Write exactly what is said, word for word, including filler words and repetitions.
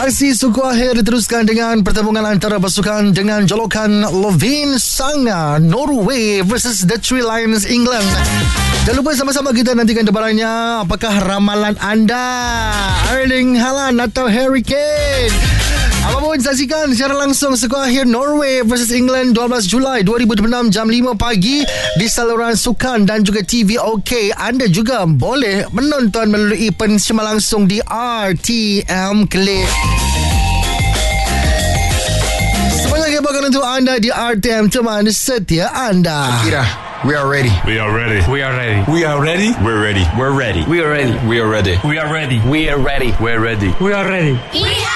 Aksi suku akhir diteruskan dengan pertembungan antara pasukan dengan jolokan Lovin Sanga Norway versus the Three Lions England. Jangan lupa sama-sama kita nantikan debarannya. Apakah ramalan anda Erling Haaland atau Harry Kane? Apapun, saksikan secara langsung suku akhir Norway versus England dua belas Julai dua ribu dua puluh enam jam lima pagi di saluran sukan dan juga T V OK. Anda juga boleh menonton melalui pensiaran langsung di R T M Click. Sebanyak kebahagiaan untuk anda di R T M, teman setia anda. Akira, we are ready. We are ready. We are ready. We are ready. We're ready. We're ready. We are ready. We are ready. We are ready. We are ready. We're ready. We're ready. We are ready. We